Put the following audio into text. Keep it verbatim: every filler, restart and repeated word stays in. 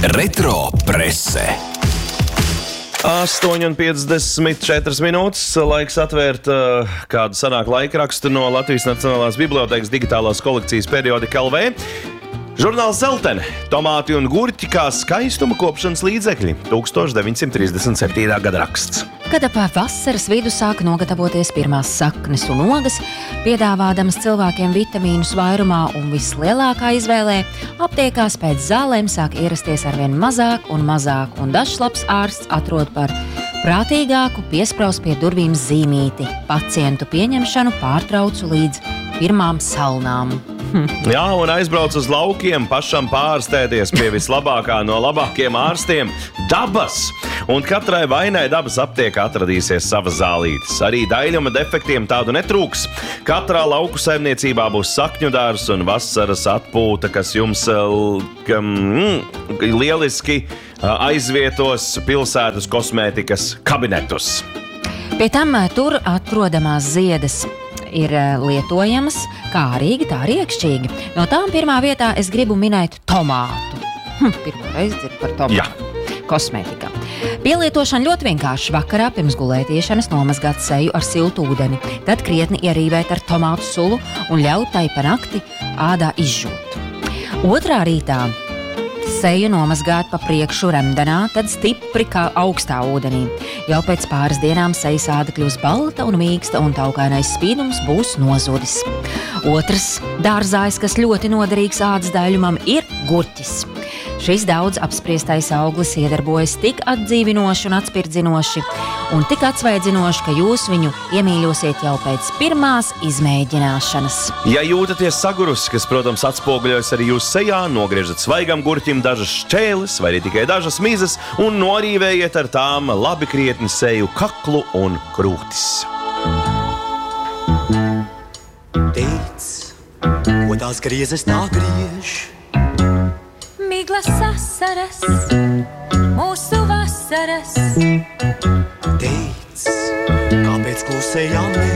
Retro prese. astoņi un piecdesmit četras minūtes. Laiks atvērt uh, kādu senāku laikrakstu no Latvijas Nacionālās bibliotēkas digitālās kolekcijas periodika L V. Žurnāls Zeltene. Tomāti un gurķi kā skaistuma kopšanas līdzekļi. tūkstoš deviņsimt trīsdesmit septītā gada raksts. Kad ap vasaras vidu sāk nogatavoties pirmās saknes un ogas, piedāvādamas cilvēkiem vitamīnus vairumā un vislielākā izvēlē, aptiekās pēc zālēm sāk ierasties arvien mazāk un mazāk, un dažs labs ārsts atrod par prātīgāku piespraust pie durvīm zīmīti. Pacientu pieņemšanu pārtraucu līdz pirmām salnām. Jā, un aizbrauc uz laukiem pašam pārstēties pie vislabākā no labākiem ārstiem – dabas. Un katrai vainai dabas aptiekā atradīsies savas zālītes. Arī daļuma defektiem tādu netrūks. Katrā lauku saimniecībā būs sakņu dārzs un vasaras atpūta, kas jums mm, lieliski aizvietos pilsētas kosmētikas kabinetus. Pie tam tur atrodamās ziedas ir lietojamas kā ārīgi, tā arī iekšķīgi. No tām pirmā vietā es gribu minēt tomātu. Hm, pirmo reizi dzirdu par tomātu. Jā. Kosmētikā. Pielietošana ļoti vienkārši. Vakarā pirms gulētiešanas nomazgāt seju ar siltu ūdeni, tad krietni ierīvēt ar tomātu sulu un ļaut tai pa nakti ādā izžūt. Otrā rītā seju nomazgāt pa priekšu remdenā, tad stipri kā augstā ūdenī. Jau pēc pāris dienām sejas āda kļūs balta un mīksta, un taukainais spīdums būs nozudis. Otrs dārzājs, kas ļoti noderīgs ādas daļumam, ir gurķis. Šis daudz apspriestais auglis iedarbojas tik atdzīvinoši un atspirdzinoši un tik atsvaidzinoši, ka jūs viņu iemīļosiet jau pēc pirmās izmēģināšanas. Ja jūtaties sagurusi, kas, protams, atspoguļojas arī jūsu sejā, nogriežat svaigam gurķim dažas šķēles vai arī tikai dažas mizas un norīvējiet ar tām labi krietni seju, kaklu un krūtis. Teic, ko tās griezes tā griež? Miglas asaras, mūsu vasaras. Teic, kāpēc klusējām mēs?